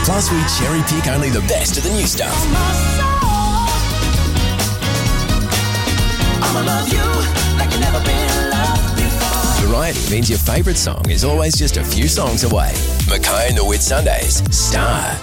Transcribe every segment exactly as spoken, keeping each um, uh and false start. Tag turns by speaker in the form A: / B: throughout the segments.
A: Plus, we cherry pick only the best of the new stuff. I'ma love you like you never been loved before. Variety means your favourite song is always just a few songs away. Mackay and the Whitsundays, Star.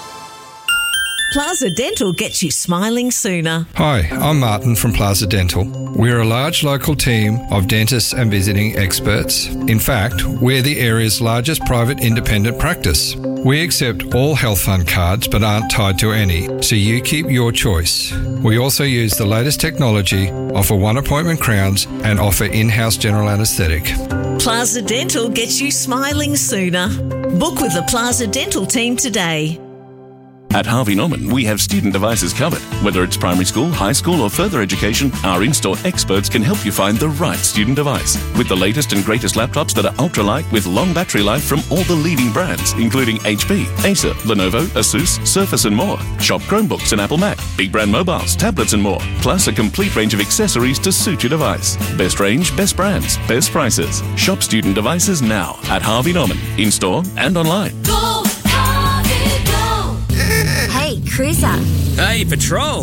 B: Plaza Dental gets you smiling sooner.
C: Hi, I'm Martin from Plaza Dental. We're a large local team of dentists and visiting experts. In fact, we're the area's largest private independent practice. We accept all health fund cards but aren't tied to any, so you keep your choice. We also use the latest technology, offer one appointment crowns and offer in-house general anaesthetic.
B: Plaza Dental gets you smiling sooner. Book with the Plaza Dental team today.
D: At Harvey Norman, we have student devices covered. Whether it's primary school, high school or further education, our in-store experts can help you find the right student device. With the latest and greatest laptops that are ultralight with long battery life from all the leading brands, including H P, Acer, Lenovo, Asus, Surface and more. Shop Chromebooks and Apple Mac, big brand mobiles, tablets and more. Plus a complete range of accessories to suit your device. Best range, best brands, best prices. Shop student devices now at Harvey Norman, in-store and online.
E: Go, Harvey, go!
F: Hey, Cruiser.
G: Hey, Patrol.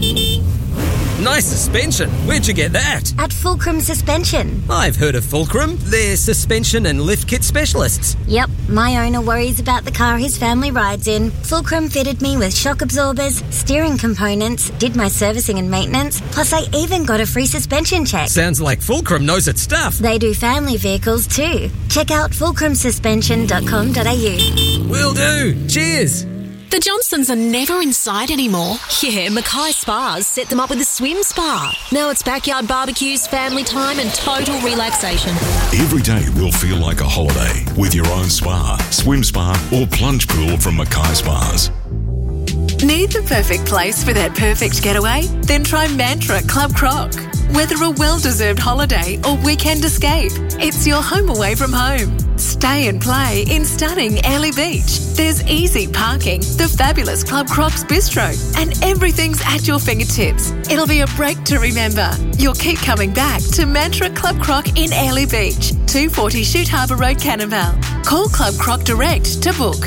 G: Nice suspension. Where'd you get that?
F: At Fulcrum Suspension.
G: I've heard of Fulcrum. They're suspension and lift kit specialists.
F: Yep, my owner worries about the car his family rides in. Fulcrum fitted me with shock absorbers, steering components, did my servicing and maintenance, plus I even got a free suspension check.
G: Sounds like Fulcrum knows its stuff.
F: They do family vehicles too. Check out fulcrum suspension dot com dot a u.
G: Will do. Cheers.
H: The Johnsons are never inside anymore. Yeah, Mackay Spas set them up with a swim spa. Now it's backyard barbecues, family time and total relaxation.
I: Every day will feel like a holiday with your own spa, swim spa or plunge pool from Mackay Spas.
J: Need the perfect place for that perfect getaway? Then try Mantra Club Croc. Whether a well-deserved holiday or weekend escape, it's your home away from home. Stay and play in stunning Airlie Beach. There's easy parking, the fabulous Club Croc's Bistro, and everything's at your fingertips. It'll be a break to remember. You'll keep coming back to Mantra Club Croc in Airlie Beach, two forty Chute Harbour Road, Cannonvale. Call Club Croc direct to book.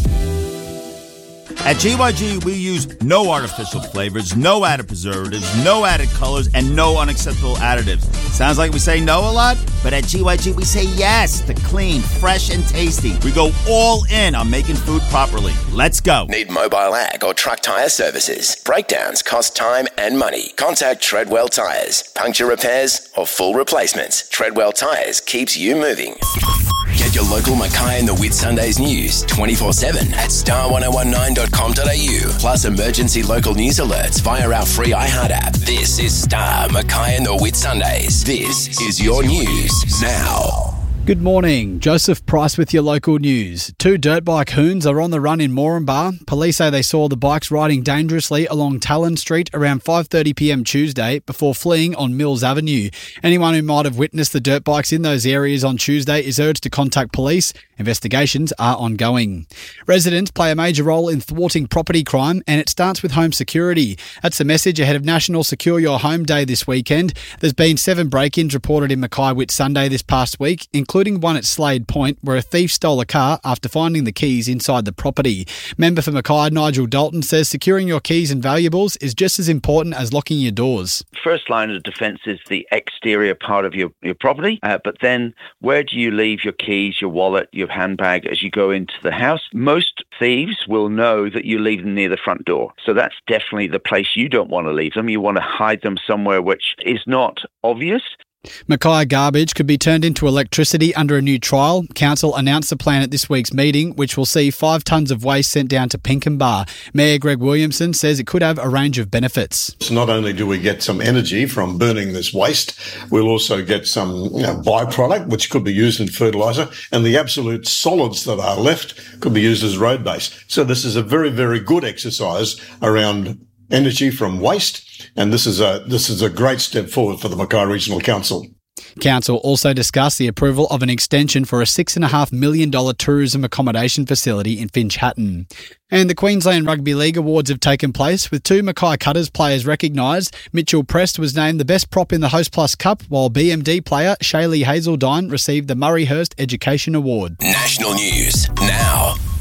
K: At G Y G, we use no artificial flavors, no added preservatives, no added colors, and no unacceptable additives. Sounds like we say no a lot, but at G Y G, we say yes to clean, fresh, and tasty. We go all in on making food properly. Let's go.
A: Need mobile ag or truck tyre services? Breakdowns cost time and money. Contact Treadwell Tyres. Puncture repairs or full replacements. Treadwell Tyres keeps you moving. Get your local Mackay and the Whitsundays news twenty-four seven at star ten nineteen dot com dot a u. Plus emergency local news alerts via our free iHeart app. This is Star Mackay and the Whitsundays. This is your news now.
L: Good morning. Joseph Price with your local news. Two dirt bike hoons are on the run in Moranbah. Police say they saw the bikes riding dangerously along Talon Street around five thirty p m Tuesday before fleeing on Mills Avenue. Anyone who might have witnessed the dirt bikes in those areas on Tuesday is urged to contact police. Investigations are ongoing. Residents play a major role in thwarting property crime, and it starts with home security. That's the message ahead of National Secure Your Home Day this weekend. There's been seven break-ins reported in Mackay Whitsunday this past week, including one at Slade Point, where a thief stole a car after finding the keys inside the property. Member for Mackay, Nigel Dalton, says securing your keys and valuables is just as important as locking your doors.
M: First line of defence is the exterior part of your, your property, uh, but then where do you leave your keys, your wallet, your handbag as you go into the house? Most thieves will know that you leave them near the front door. So that's definitely the place you don't want to leave them. You want to hide them somewhere which is not obvious.
L: Mackay garbage could be turned into electricity under a new trial. Council announced the plan at this week's meeting, which will see five tonnes of waste sent down to Pinkenbar. Mayor Greg Williamson says it could have a range of benefits.
N: So not only do we get some energy from burning this waste, we'll also get some you know, byproduct, which could be used in fertiliser, and the absolute solids that are left could be used as road base. So this is a very, very good exercise around energy from waste, and this is a this is a great step forward for the Mackay Regional Council.
L: Council also discussed the approval of an extension for a six point five million dollars tourism accommodation facility in Finch Hatton. And the Queensland Rugby League Awards have taken place, with two Mackay Cutters players recognised. Mitchell Prest was named the best prop in the Host Plus Cup, while B M D player Shaylee Hazeldine received the Murray Hurst Education Award.
A: National news now.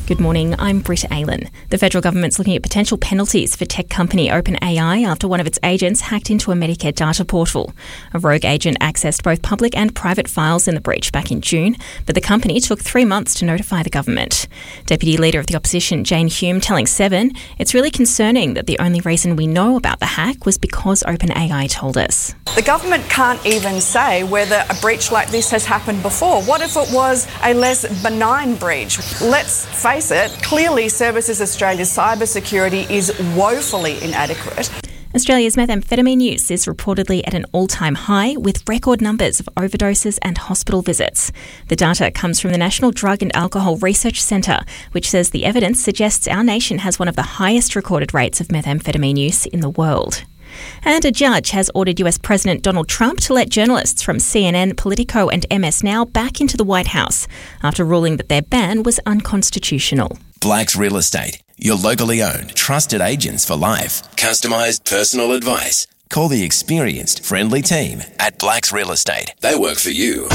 O: Good morning, I'm Britta Aylan. The federal government's looking at potential penalties for tech company OpenAI after one of its agents hacked into a Medicare data portal. A rogue agent accessed both public and private files in the breach back in June, but the company took three months to notify the government. Deputy Leader of the Opposition, Jane Hume, telling Seven, it's really concerning that the only reason we know about the hack was because OpenAI told us.
P: The government can't even say whether a breach like this has happened before. What if it was a less benign breach? Let's face it, clearly Services Australia's cybersecurity is woefully inadequate.
O: Australia's methamphetamine use is reportedly at an all-time high, with record numbers of overdoses and hospital visits. The data comes from the National Drug and Alcohol Research Centre, which says the evidence suggests our nation has one of the highest recorded rates of methamphetamine use in the world. And a judge has ordered U S President Donald Trump to let journalists from C N N, Politico and M S Now back into the White House after ruling that their ban was unconstitutional.
A: Black's Real Estate, your locally owned, trusted agents for life. Customised personal advice. Call the experienced, friendly team at Black's Real Estate. They work for you.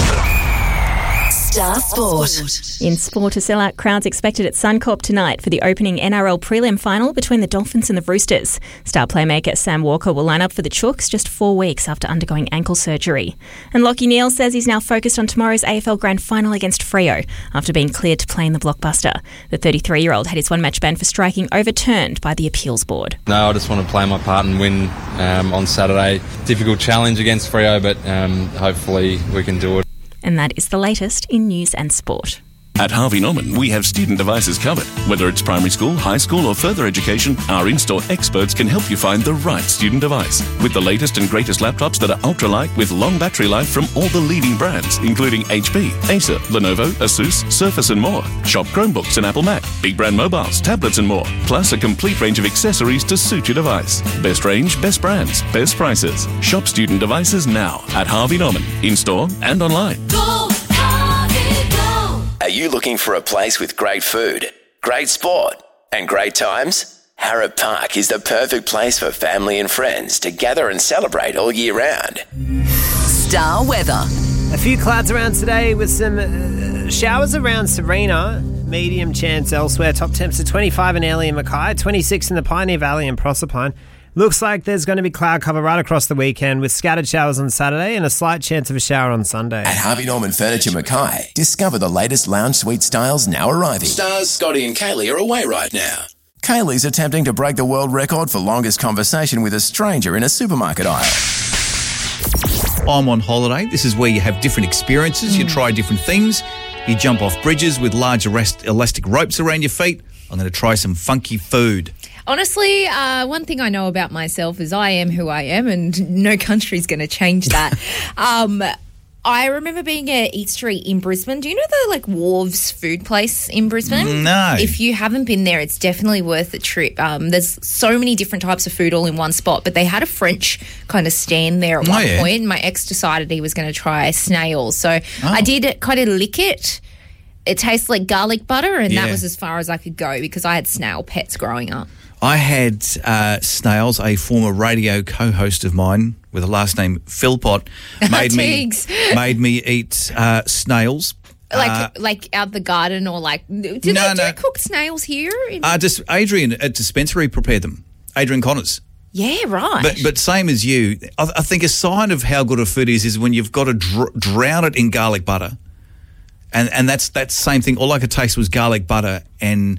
B: Star Sport.
O: In sport, a sellout crowd's expected at Suncorp tonight for the opening N R L prelim final between the Dolphins and the Roosters. Star playmaker Sam Walker will line up for the Chooks just four weeks after undergoing ankle surgery. And Lachie Neale says he's now focused on tomorrow's A F L Grand Final against Freo after being cleared to play in the blockbuster. The thirty-three-year-old had his one-match ban for striking overturned by the appeals board.
Q: No, I just want to play my part and win um, on Saturday. Difficult challenge against Freo, but um, hopefully we can do it.
O: And that is the latest in news and sport.
D: At Harvey Norman, we have student devices covered. Whether it's primary school, high school or further education, our in-store experts can help you find the right student device. With the latest and greatest laptops that are ultra-light with long battery life from all the leading brands, including H P, Acer, Lenovo, Asus, Surface and more. Shop Chromebooks and Apple Mac, big brand mobiles, tablets and more. Plus a complete range of accessories to suit your device. Best range, best brands, best prices. Shop student devices now at Harvey Norman, in-store and online.
E: Go, Harvey, go.
A: Are you looking for a place with great food, great sport, and great times? Harrop Park is the perfect place for family and friends to gather and celebrate all year round.
R: Star weather.
S: A few clouds around today with some uh, showers around Serena. Medium chance elsewhere. Top temps are twenty-five in Airlie and Mackay, twenty-six in the Pioneer Valley and Proserpine. Looks like there's going to be cloud cover right across the weekend with scattered showers on Saturday and a slight chance of a shower on Sunday.
A: At Harvey Norman Furniture Mackay, discover the latest lounge suite styles now arriving. Stars Scotty and Kaylee are away right now. Kaylee's attempting to break the world record for longest conversation with a stranger in a supermarket aisle.
T: I'm on holiday. This is where you have different experiences. Mm. You try different things. You jump off bridges with large arrest- elastic ropes around your feet. I'm going to try some funky food.
U: Honestly, uh, one thing I know about myself is I am who I am, and no country's going to change that. um, I remember being at Eat Street in Brisbane. Do you know the like Wharves food place in Brisbane?
T: No.
U: If you haven't been there, it's definitely worth a trip. Um, there's so many different types of food all in one spot, but they had a French kind of stand there at
T: Oh,
U: one
T: yeah.
U: point. My ex decided he was going to try snails, so
T: Oh.
U: I did kind of lick it. It tastes like garlic butter, and
T: Yeah.
U: that was as far as I could go because I had snail pets growing up.
T: I had uh, Snails, a former radio co-host of mine with a last name Philpott, made me
U: Teagues.
T: made me eat uh, snails.
U: Like
T: uh,
U: like out the garden or like... Do
T: No,
U: they
T: no.
U: do cooked snails here? In-
T: uh, just Adrian at Dispensary prepared them. Adrian Connors.
U: yeah, right.
T: But but same as you, I, I think a sign of how good a food is is when you've got to dr- drown it in garlic butter, and and that's that's the same thing. All I could taste was garlic butter, and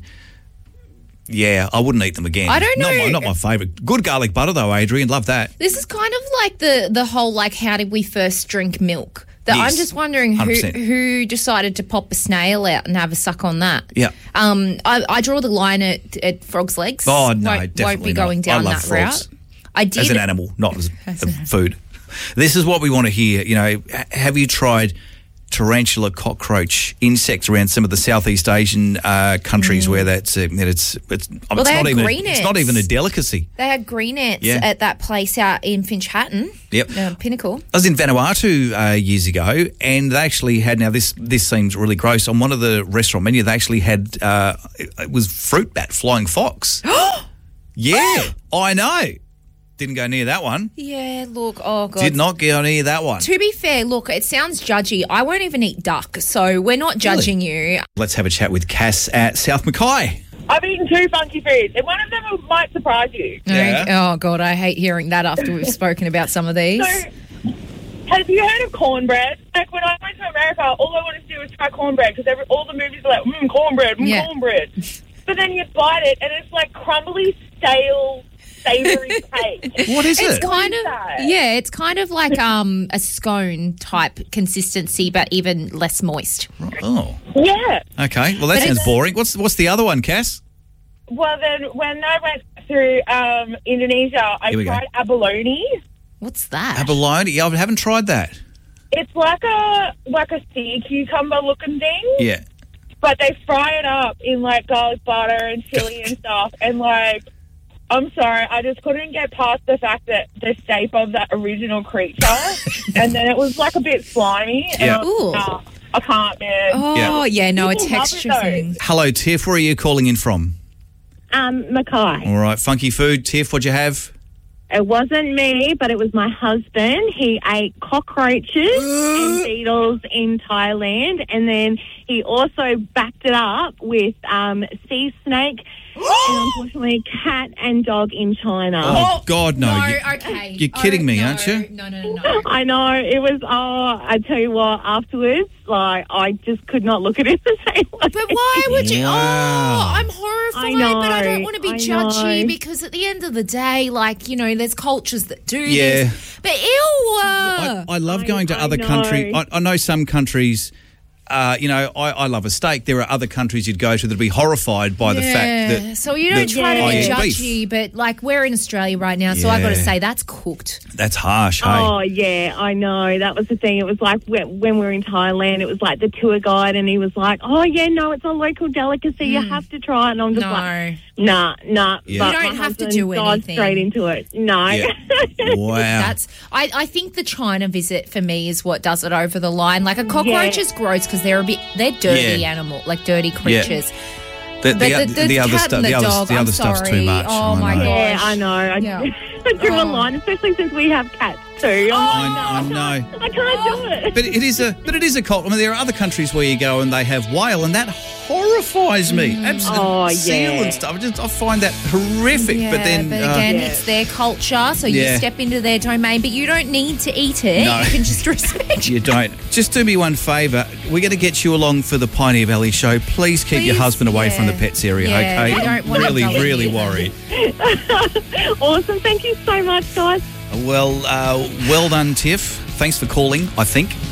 T: yeah, I wouldn't eat them again.
U: I don't
T: Not
U: know.
T: my, not my favourite. Good garlic butter though, Adrian. Love that.
U: This is kind of like the, the whole, like, how did we first drink milk? That
T: Yes,
U: I'm just wondering who
T: one hundred percent.
U: who decided to pop a snail out and have a suck on that.
T: Yeah.
U: Um, I, I draw the line at, at frog's legs.
T: Oh no,
U: won't,
T: definitely
U: won't be
T: not.
U: going down
T: I love
U: that
T: frogs.
U: route. I did
T: As an animal, not as a food. This is what we want to hear. You know, h- have you tried tarantula cockroach insects around some of the Southeast Asian uh, countries
U: Mm.
T: where that's uh, that it's it's, I mean,
U: Well,
T: it's
U: they
T: not
U: had
T: even
U: green
T: it's not
U: ants.
T: even a delicacy.
U: They had green ants
T: Yeah.
U: at that place out in Finch Hatton.
T: Yep.
U: Uh, Pinnacle.
T: I was in Vanuatu uh, years ago, and they actually had, now this this seems really gross, on one of the restaurant menu, they actually had, uh, it, it was fruit bat, flying fox. Yeah, I know. didn't go near that one.
U: Yeah, look, oh, God.
T: Did not go near that one.
U: To be fair, look, it sounds judgy. I won't even eat duck, so we're not judging you.
T: Let's have a chat with Cass at South Mackay.
C: I've eaten two funky foods, and one of them might surprise you.
U: Oh, God, I hate hearing that after we've spoken about some of these.
C: So, have you heard of cornbread? Like, when I went to America, all I wanted to do was try cornbread, because all the movies are like, mmm, cornbread, mmm,
U: Yeah.
C: cornbread. But then you bite it, and it's like crumbly, stale, savoury cake.
T: What is
U: It's
T: it?
U: kind of, yeah, it's kind of like um a scone type consistency, but even less moist.
T: Oh.
C: Yeah.
T: Okay, well, that
C: But
T: sounds
C: it's-
T: boring. What's what's the other one, Cass?
C: Well, then, when I went through um, Indonesia, I
T: Here we go.
C: tried abalone.
U: What's that?
T: Abalone? Yeah, I haven't tried that.
C: It's like a like a sea cucumber looking thing.
T: Yeah.
C: But they fry it up in, like, garlic butter and chili and stuff. And, like, I'm sorry, I just couldn't get past the fact that the shape of that original creature. And then it was, like, a bit slimy. And
T: Yeah.
C: I, was, nah, I can't, man.
U: Oh, yeah, no, a
C: People love it,
U: texture
C: though.
U: thing.
T: Hello, Tiff. Where are you calling in from?
V: Um, Mackay.
T: All right, funky food. Tiff, what'd you have?
V: It wasn't me, but it was my husband. He ate cockroaches and beetles in Thailand, and then he also backed it up with um, sea snake and unfortunately cat and dog in China.
T: Oh, God, no.
U: No,
T: You-
U: okay.
T: You're kidding me, aren't you?
U: No, no, no, no.
V: I know. It was, oh, I tell you what, afterwards, like, I just could not look at it the same way.
U: But why would you?
T: Wow.
U: Oh, I'm horrified,
V: I know,
U: but I don't want to be
V: I
U: judgy
V: know.
U: because at the end of the day, like, you know, there's cultures that do
T: Yeah.
U: this. But ew. uh,
T: I, I love going to other
V: know.
T: countries. I, I know some countries, uh, you know, I, I love a steak. There are other countries you'd go to that'd be horrified by the fact that.
U: So you don't
T: that
U: try to
T: I
U: be
T: eat beef.
U: judgy, but like we're in Australia right now, so I got to
T: Yeah.
U: say that's cooked.
T: That's harsh, hey?
V: Oh, yeah, I know. That was the thing. It was like when, when we were in Thailand, it was like the tour guide, and he was like, oh, yeah, no, it's a local delicacy. You have to try it. And I'm just
U: No.
V: like, nah, nah.
T: Yeah.
V: But
U: You don't
V: my
U: have to
V: husband
U: do
V: dived
U: anything.
V: straight into it. No.
T: Yeah. Wow.
U: That's I, I think the China visit for me is what does it over the line. Like a cockroach
V: Yeah.
U: is gross because they're a bit they're dirty
T: Yeah.
U: animal, like dirty creatures.
T: The, the,
U: But
T: the,
U: the- the
T: other
U: cat
T: stuff,
U: and
T: the,
U: the
T: other,
U: dog,
T: the
U: I'm
T: other stuff's too
U: sorry.
T: much.
U: Oh,
T: I
U: my
T: know.
U: God.
V: Yeah, I know. I,
U: Yeah.
V: I drew a
U: Oh.
V: line, especially since we have cats too. I'm
T: I, I
V: like,
T: know.
V: I can't do it.
T: But it is a but it is a cult. I mean, there are other countries where you go and they have whale, and that horrifies me. Absolutely,
V: Oh,
T: seal
V: yeah.
T: and stuff. I just I find that horrific.
U: Yeah,
T: but then, uh,
U: again, it's their culture, so you
T: Yeah.
U: step into their domain, but you don't need to eat it.
T: No.
U: You can just respect
T: you don't. Just do me one favour. We're going to get you along for the Pioneer Valley show. Please keep your
U: Please,
T: husband away
U: yeah.
T: from the pets area,
U: Yeah,
T: okay?
U: we don't
T: I'm
U: want to
T: really,
U: go in
T: really
U: either.
T: worried.
V: Awesome. Thank you so much, guys.
T: Well, uh, well done, Tiff. Thanks for calling, I think.